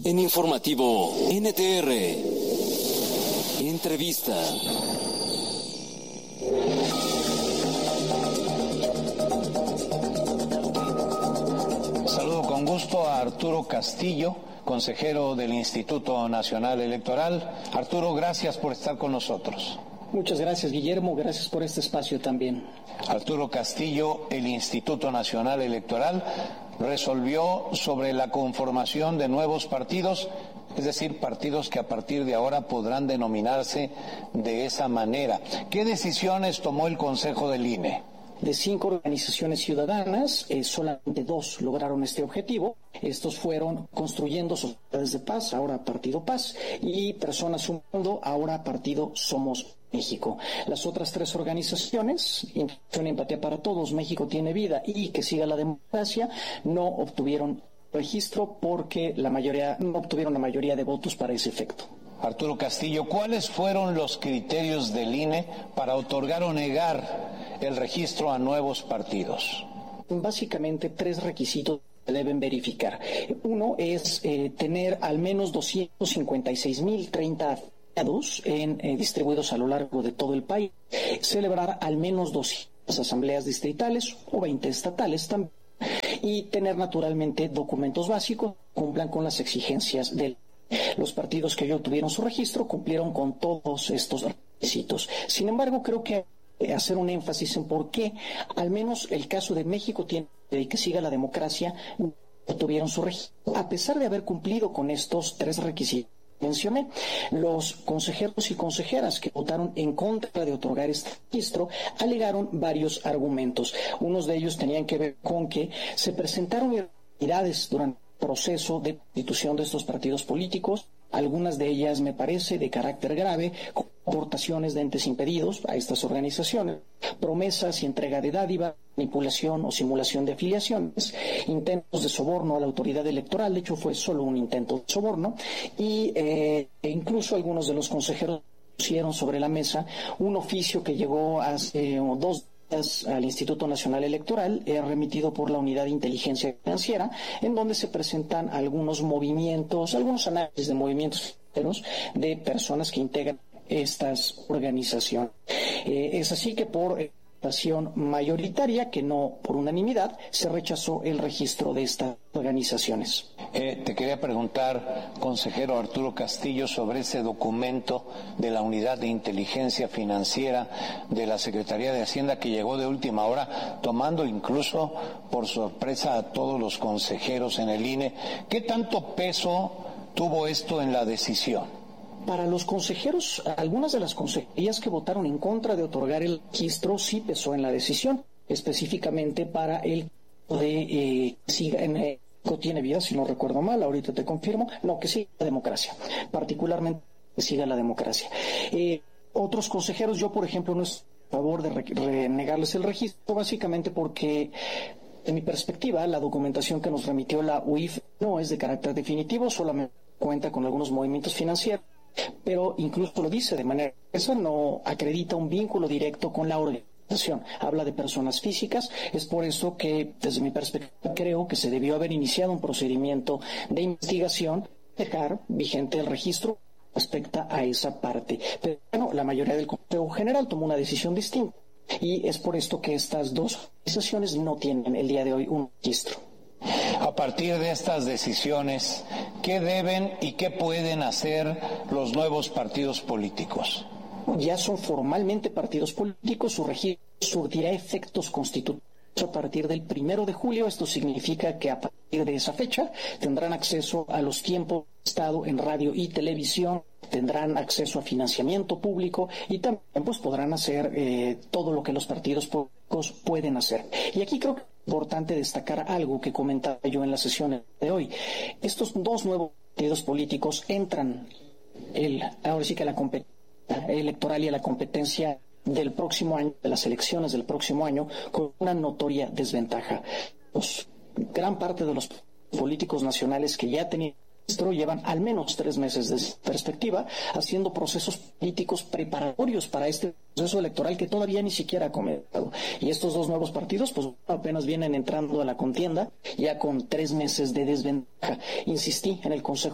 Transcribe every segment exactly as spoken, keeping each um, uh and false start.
En Informativo N T R, entrevista. Saludo con gusto a Arturo Castillo, consejero del Instituto Nacional Electoral. Arturo, gracias por estar con nosotros. Muchas gracias, Guillermo. Gracias por este espacio también. Arturo Castillo, el Instituto Nacional Electoral resolvió sobre la conformación de nuevos partidos, es decir, partidos que a partir de ahora podrán denominarse de esa manera. ¿Qué decisiones tomó el Consejo del I N E? De cinco organizaciones ciudadanas, eh, solamente dos lograron este objetivo. Estos fueron Construyendo Sociedades de Paz, ahora Partido Paz, y Personas Sumando, ahora Partido Somos México. Las otras tres organizaciones, Inclusión y Empatía para Todos, México Tiene Vida y Que Siga la Democracia, no obtuvieron registro porque la mayoría no obtuvieron la mayoría de votos para ese efecto. Arturo Castillo, ¿cuáles fueron los criterios del I N E para otorgar o negar el registro a nuevos partidos? Básicamente tres requisitos se deben verificar. Uno es eh, tener al menos doscientos cincuenta y seis mil treinta afiliados en, eh, distribuidos a lo largo de todo el país, celebrar al menos doscientas asambleas distritales o veinte estatales también, y tener naturalmente documentos básicos que cumplan con las exigencias del. Los partidos que ya obtuvieron su registro cumplieron con todos estos requisitos. Sin embargo, creo que hay que hacer un énfasis en por qué, al menos el caso de México Tiene y Que Siga la Democracia, no obtuvieron su registro. A pesar de haber cumplido con estos tres requisitos que mencioné, los consejeros y consejeras que votaron en contra de otorgar este registro alegaron varios argumentos. Unos de ellos tenían que ver con que se presentaron irregularidades durante proceso de constitución de estos partidos políticos, algunas de ellas me parece de carácter grave, con aportaciones de entes impedidos a estas organizaciones, promesas y entrega de dádiva, manipulación o simulación de afiliaciones, intentos de soborno a la autoridad electoral, de hecho fue solo un intento de soborno, y eh, e incluso algunos de los consejeros pusieron sobre la mesa un oficio que llegó hace uh, dos al Instituto Nacional Electoral, eh, remitido por la Unidad de Inteligencia Financiera, en donde se presentan algunos movimientos, algunos análisis de movimientos de personas que integran estas organizaciones. Eh, es así que por eh, votación mayoritaria, que no por unanimidad, se rechazó el registro de estas organizaciones. Eh, te quería preguntar, consejero Arturo Castillo, sobre ese documento de la Unidad de Inteligencia Financiera de la Secretaría de Hacienda que llegó de última hora, tomando incluso por sorpresa a todos los consejeros en el I N E. ¿Qué tanto peso tuvo esto en la decisión? Para los consejeros, algunas de las consejerías que votaron en contra de otorgar el registro sí pesó en la decisión, específicamente para el de eh, siga en eh, Tiene Vida, si no recuerdo mal, ahorita te confirmo, no, que siga la democracia, particularmente que siga la democracia. Eh, otros consejeros, yo por ejemplo no estoy a favor de re- negarles el registro, básicamente porque, en mi perspectiva, la documentación que nos remitió la U I F no es de carácter definitivo, solamente cuenta con algunos movimientos financieros, pero incluso lo dice de manera que eso no acredita un vínculo directo con la organización, habla de personas físicas. Es por eso que, desde mi perspectiva, creo que se debió haber iniciado un procedimiento de investigación, dejar vigente el registro respecto a esa parte. Pero bueno, la mayoría del Consejo General tomó una decisión distinta, y es por esto que estas dos organizaciones no tienen el día de hoy un registro. A partir de estas decisiones, ¿qué deben y qué pueden hacer los nuevos partidos políticos? Ya son formalmente partidos políticos, su registro surtirá efectos constitutivos a partir del primero de julio. Esto significa que a partir de esa fecha tendrán acceso a los tiempos de Estado en radio y televisión, tendrán acceso a financiamiento público y también pues podrán hacer eh, todo lo que los partidos políticos pueden hacer. Y aquí creo que es importante destacar algo que comentaba yo en la sesión de hoy. Estos dos nuevos partidos políticos entran el, ahora sí que a la competencia electoral y a la competencia del próximo año, de las elecciones del próximo año, con una notoria desventaja. Los, gran parte de los políticos nacionales que ya tenían registro llevan al menos tres meses de perspectiva haciendo procesos políticos preparatorios para este proceso electoral que todavía ni siquiera ha comenzado. Y estos dos nuevos partidos pues apenas vienen entrando a la contienda ya con tres meses de desventaja. Insistí en el Consejo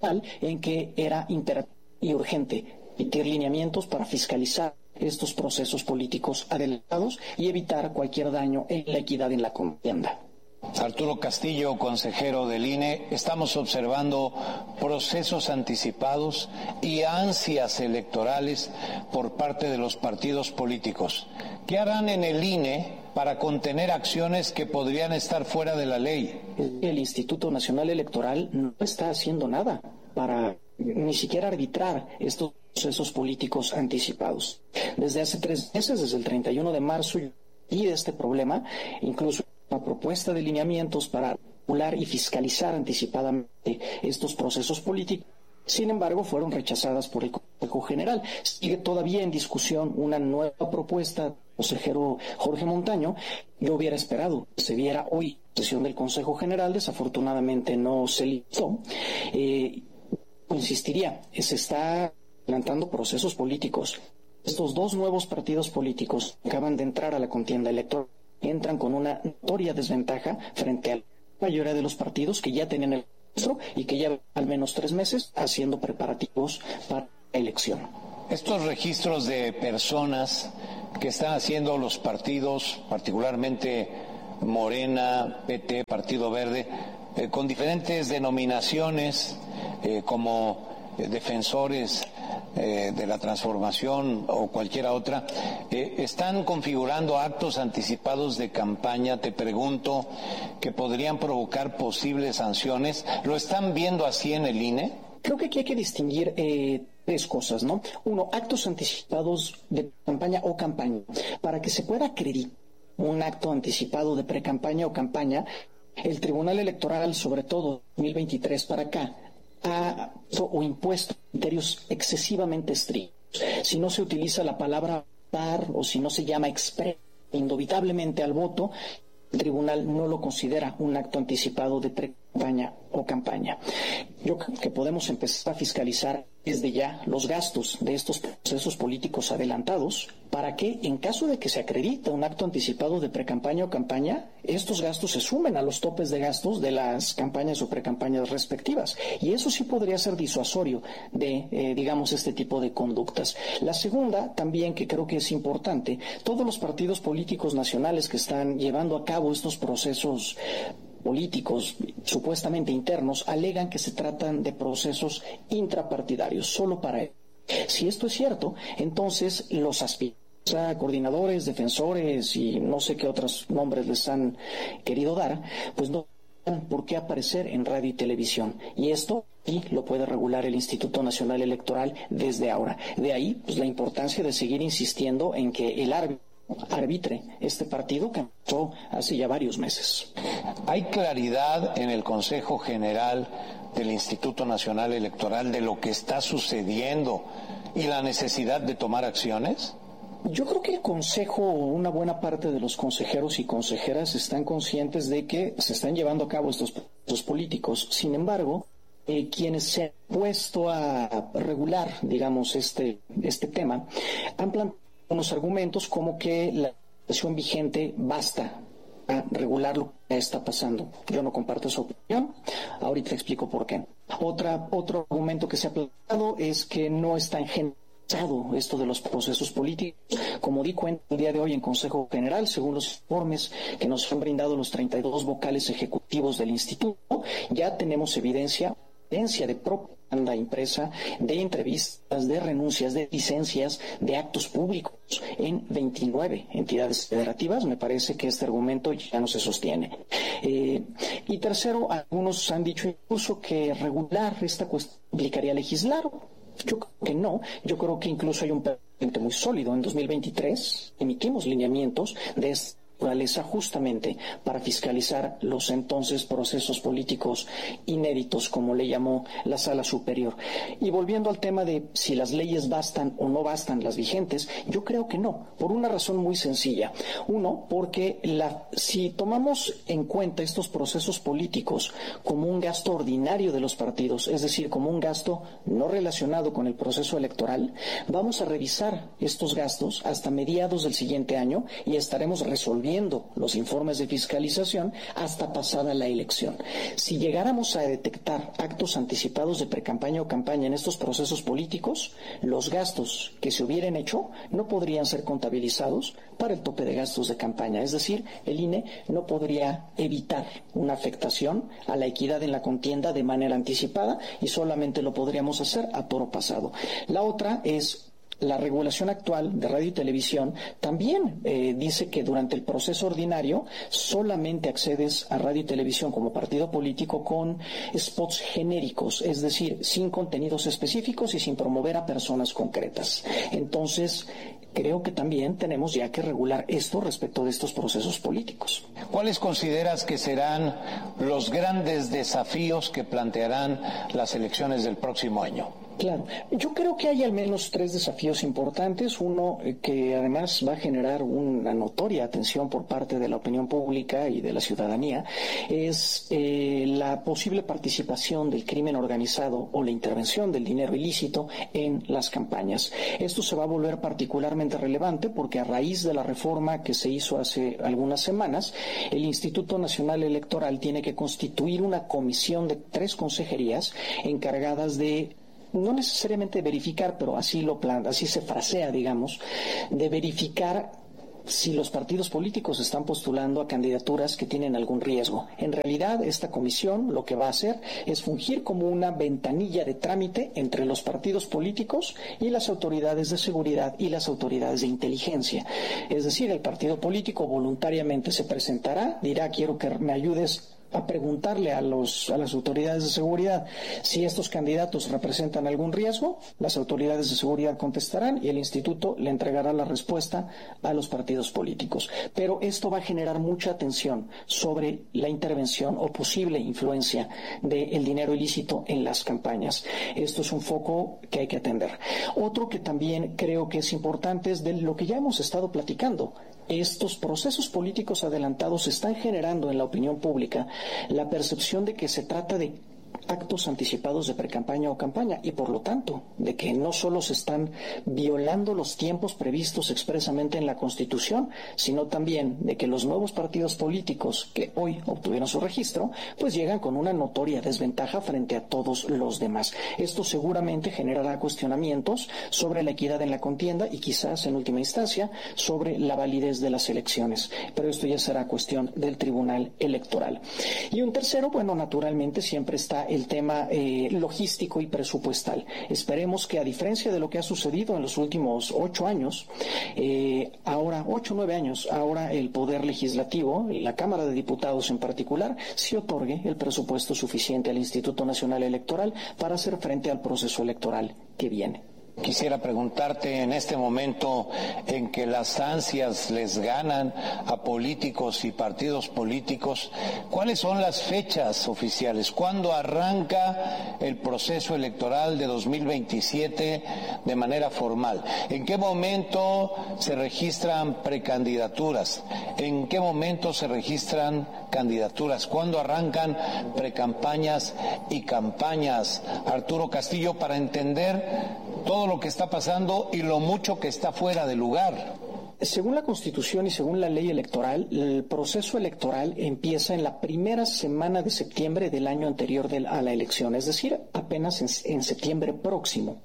en que era imperativo y urgente emitir lineamientos para fiscalizar estos procesos políticos adelantados y evitar cualquier daño en la equidad en la contienda. Arturo Castillo, consejero del I N E, estamos observando procesos anticipados y ansias electorales por parte de los partidos políticos. ¿Qué harán en el I N E para contener acciones que podrían estar fuera de la ley? El Instituto Nacional Electoral no está haciendo nada para ni siquiera arbitrar estos procesos políticos anticipados. Desde hace tres meses, desde el treinta y uno de marzo, y de este problema, incluso una propuesta de lineamientos para regular y fiscalizar anticipadamente estos procesos políticos. Sin embargo, fueron rechazadas por el Consejo General. Sigue todavía en discusión una nueva propuesta del consejero Jorge Montaño. Yo hubiera esperado que se viera hoy la sesión del Consejo General. Desafortunadamente no se listó. Eh, insistiría, se está adelantando procesos políticos. Estos dos nuevos partidos políticos acaban de entrar a la contienda electoral. Entran con una notoria desventaja frente a la mayoría de los partidos que ya tenían el registro y que llevan al menos tres meses haciendo preparativos para la elección. Estos registros de personas que están haciendo los partidos, particularmente Morena, P T, Partido Verde, eh, con diferentes denominaciones eh, como eh, defensores Eh, de la transformación o cualquiera otra, eh, están configurando actos anticipados de campaña, te pregunto, que podrían provocar posibles sanciones. ¿Lo están viendo así en el I N E? Creo que aquí hay que distinguir eh, tres cosas, ¿no? Uno, actos anticipados de campaña o campaña. Para que se pueda acreditar un acto anticipado de precampaña o campaña, el Tribunal Electoral, sobre todo dos mil veintitrés para acá, ha o impuesto criterios excesivamente estrictos. Si no se utiliza la palabra votar o si no se llama expreso indubitablemente al voto, el tribunal no lo considera un acto anticipado de pre-campaña o campaña. Yo creo que podemos empezar a fiscalizar desde ya los gastos de estos procesos políticos adelantados para que, en caso de que se acredite un acto anticipado de precampaña o campaña, estos gastos se sumen a los topes de gastos de las campañas o precampañas respectivas. Y eso sí podría ser disuasorio de, eh, digamos, este tipo de conductas. La segunda, también, que creo que es importante, todos los partidos políticos nacionales que están llevando a cabo estos procesos políticos supuestamente internos alegan que se tratan de procesos intrapartidarios, solo para él. Si esto es cierto, entonces los aspirantes a coordinadores, defensores y no sé qué otros nombres les han querido dar, pues no tienen por qué aparecer en radio y televisión. Y esto sí lo puede regular el Instituto Nacional Electoral desde ahora. De ahí, pues, la importancia de seguir insistiendo en que el árbitro arbitre este partido que empezó hace ya varios meses. ¿Hay claridad en el Consejo General del Instituto Nacional Electoral de lo que está sucediendo y la necesidad de tomar acciones? Yo creo que el Consejo, una buena parte de los consejeros y consejeras están conscientes de que se están llevando a cabo estos procesos políticos. Sin embargo, eh, quienes se han puesto a regular, digamos, este, este tema, han planteado unos argumentos como que la legislación vigente basta a regular lo que está pasando. Yo no comparto esa opinión, ahorita explico por qué. Otra, otro argumento que se ha planteado es que no está engendrado esto de los procesos políticos. Como di cuenta el día de hoy en Consejo General, según los informes que nos han brindado los treinta y dos vocales ejecutivos del Instituto, ya tenemos evidencia, evidencia de propia impresa, de entrevistas, de renuncias, de licencias, de actos públicos en veintinueve entidades federativas. Me parece que este argumento ya no se sostiene. Eh, y tercero, algunos han dicho incluso que regular esta cuestión implicaría legislar. Yo creo que no. Yo creo que incluso hay un precedente muy sólido. En dos mil veintitrés emitimos lineamientos de esta naturaleza justamente para fiscalizar los entonces procesos políticos inéditos, como le llamó la Sala Superior. Y volviendo al tema de si las leyes bastan o no bastan las vigentes, yo creo que no, por una razón muy sencilla. Uno, porque la, si tomamos en cuenta estos procesos políticos como un gasto ordinario de los partidos, es decir, como un gasto no relacionado con el proceso electoral, vamos a revisar estos gastos hasta mediados del siguiente año y estaremos resolviendo teniendo los informes de fiscalización hasta pasada la elección. Si llegáramos a detectar actos anticipados de precampaña o campaña en estos procesos políticos, los gastos que se hubieran hecho no podrían ser contabilizados para el tope de gastos de campaña. Es decir, el I N E no podría evitar una afectación a la equidad en la contienda de manera anticipada y solamente lo podríamos hacer a toro pasado. La otra es la regulación actual de radio y televisión. También eh, dice que durante el proceso ordinario solamente accedes a radio y televisión como partido político con spots genéricos, es decir, sin contenidos específicos y sin promover a personas concretas. Entonces, creo que también tenemos ya que regular esto respecto de estos procesos políticos. ¿Cuáles consideras que serán los grandes desafíos que plantearán las elecciones del próximo año? Claro, yo creo que hay al menos tres desafíos importantes. Uno eh, que además va a generar una notoria atención por parte de la opinión pública y de la ciudadanía es eh, la posible participación del crimen organizado o la intervención del dinero ilícito en las campañas. Esto se va a volver particularmente relevante porque a raíz de la reforma que se hizo hace algunas semanas, el Instituto Nacional Electoral tiene que constituir una comisión de tres consejerías encargadas de no necesariamente verificar, pero así lo plan, así se frasea, digamos, de verificar si los partidos políticos están postulando a candidaturas que tienen algún riesgo. En realidad, esta comisión lo que va a hacer es fungir como una ventanilla de trámite entre los partidos políticos y las autoridades de seguridad y las autoridades de inteligencia. Es decir, el partido político voluntariamente se presentará, dirá, quiero que me ayudes a preguntarle a, los, a las autoridades de seguridad si estos candidatos representan algún riesgo. Las autoridades de seguridad contestarán y el instituto le entregará la respuesta a los partidos políticos. Pero esto va a generar mucha atención sobre la intervención o posible influencia del dinero ilícito en las campañas. Esto es un foco que hay que atender. Otro que también creo que es importante es de lo que ya hemos estado platicando. Estos procesos políticos adelantados están generando en la opinión pública la percepción de que se trata de actos anticipados de precampaña o campaña y por lo tanto de que no solo se están violando los tiempos previstos expresamente en la Constitución, sino también de que los nuevos partidos políticos que hoy obtuvieron su registro pues llegan con una notoria desventaja frente a todos los demás. Esto seguramente generará cuestionamientos sobre la equidad en la contienda y quizás en última instancia sobre la validez de las elecciones, pero esto ya será cuestión del Tribunal Electoral. Y un tercero, bueno, naturalmente siempre está el tema eh, logístico y presupuestal. Esperemos que a diferencia de lo que ha sucedido en los últimos ocho años, eh, ahora, ocho o nueve años, ahora el Poder Legislativo, la Cámara de Diputados en particular, se otorgue el presupuesto suficiente al Instituto Nacional Electoral para hacer frente al proceso electoral que viene. Quisiera preguntarte en este momento en que las ansias les ganan a políticos y partidos políticos, ¿cuáles son las fechas oficiales? ¿Cuándo arranca el proceso electoral de dos mil veintisiete de manera formal? ¿En qué momento se registran precandidaturas? ¿En qué momento se registran candidaturas? ¿Cuándo arrancan precampañas y campañas? Arturo Castillo, para entender todo lo que está pasando y lo mucho que está fuera de lugar. Según la Constitución y según la ley electoral, el proceso electoral empieza en la primera semana de septiembre del año anterior de la, a la elección, es decir, apenas en, en septiembre próximo.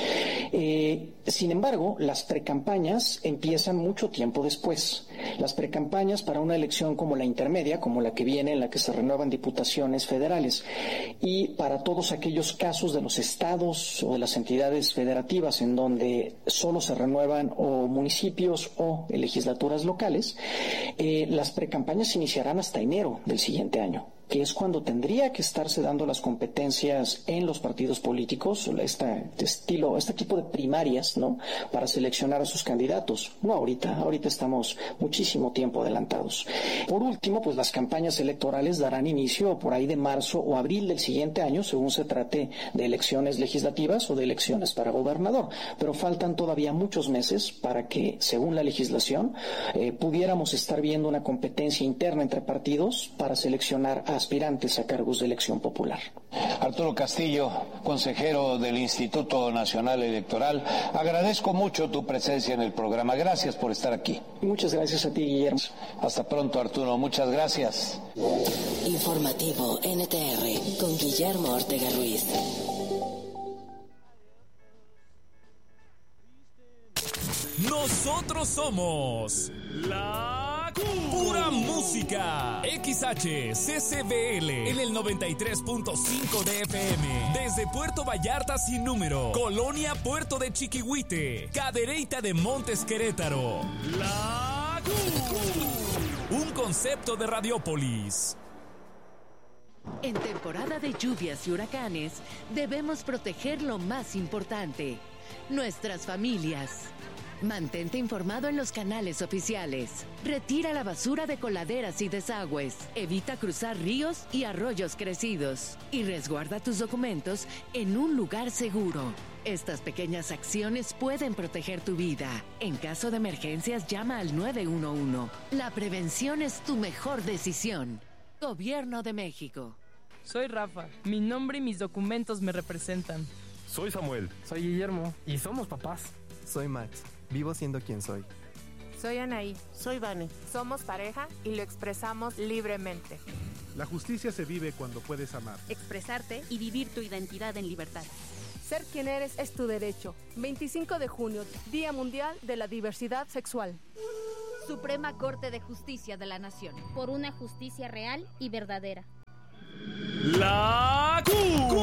Eh, sin embargo, las precampañas empiezan mucho tiempo después. Las precampañas para una elección como la intermedia, como la que viene, en la que se renuevan diputaciones federales, y para todos aquellos casos de los estados o de las entidades federativas en donde solo se renuevan o municipios o legislaturas locales, eh, las precampañas iniciarán hasta enero del siguiente año, que es cuando tendría que estarse dando las competencias en los partidos políticos, este estilo, este tipo de primarias, ¿no?, para seleccionar a sus candidatos. No ahorita, ahorita estamos muchísimo tiempo adelantados. Por último, pues las campañas electorales darán inicio por ahí de marzo o abril del siguiente año, según se trate de elecciones legislativas o de elecciones para gobernador. Pero faltan todavía muchos meses para que, según la legislación, eh, pudiéramos estar viendo una competencia interna entre partidos para seleccionar a aspirantes a cargos de elección popular. Arturo Castillo, consejero del Instituto Nacional Electoral, agradezco mucho tu presencia en el programa. Gracias por estar aquí. Muchas gracias a ti, Guillermo. Hasta pronto, Arturo. Muchas gracias. Informativo N T R con Guillermo Ortega Ruiz. Nosotros somos la pura música. X H C C B L en el noventa y tres punto cinco de F M. Desde Puerto Vallarta sin número, Colonia Puerto de Chiquihuite, Cadereyta de Montes Querétaro. La un concepto de Radiópolis. En temporada de lluvias y huracanes, debemos proteger lo más importante, nuestras familias. Mantente informado en los canales oficiales. Retira la basura de coladeras y desagües. Evita cruzar ríos y arroyos crecidos. Y resguarda tus documentos en un lugar seguro. Estas pequeñas acciones pueden proteger tu vida. En caso de emergencias, llama al nueve uno uno. La prevención es tu mejor decisión. Gobierno de México. Soy Rafa. Mi nombre y mis documentos me representan. Soy Samuel. Soy Guillermo. Y somos papás. Soy Max. Vivo siendo quien soy. Soy Anaí. Soy Vane. Somos pareja y lo expresamos libremente. La justicia se vive cuando puedes amar. Expresarte y vivir tu identidad en libertad. Ser quien eres es tu derecho. veinticinco de junio, Día Mundial de la Diversidad Sexual. Suprema Corte de Justicia de la Nación. Por una justicia real y verdadera. La Q.